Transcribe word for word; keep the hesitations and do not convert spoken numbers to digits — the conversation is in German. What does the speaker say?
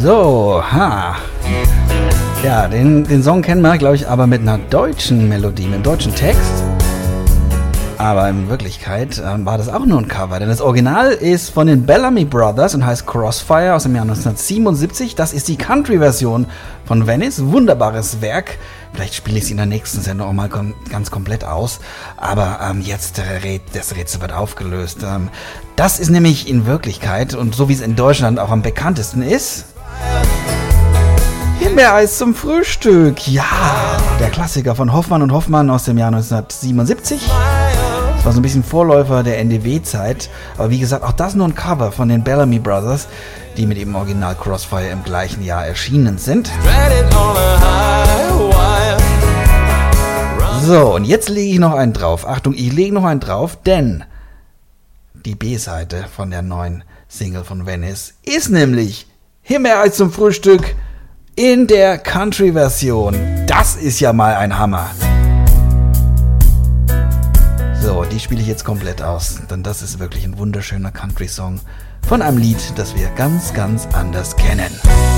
So, ha. Ja, den, den Song kennen wir, glaube ich, aber mit einer deutschen Melodie, mit einem deutschen Text. Aber in Wirklichkeit ähm, war das auch nur ein Cover, denn das Original ist von den Bellamy Brothers und heißt Crossfire aus dem Jahr neunzehnhundertsiebenundsiebzig. Das ist die Country-Version von Venice, wunderbares Werk. Vielleicht spiele ich es in der nächsten Sendung auch mal kom- ganz komplett aus, aber ähm, jetzt äh, das Rätsel wird aufgelöst. Ähm, das ist nämlich in Wirklichkeit, und so wie es in Deutschland auch am bekanntesten ist, Himbeereis zum Frühstück. Ja, der Klassiker von Hoffmann und Hoffmann aus dem Jahr neunzehnhundertsiebenundsiebzig. Das war so ein bisschen Vorläufer der N D W-Zeit. Aber wie gesagt, auch das nur ein Cover von den Bellamy Brothers, die mit dem Original Crossfire im gleichen Jahr erschienen sind. So, und jetzt lege ich noch einen drauf. Achtung, ich lege noch einen drauf, denn die B-Seite von der neuen Single von Venice ist nämlich Himbeereis zum Frühstück in der Country-Version. Das ist ja mal ein Hammer. So, die spiele ich jetzt komplett aus, denn das ist wirklich ein wunderschöner Country-Song von einem Lied, das wir ganz, ganz anders kennen.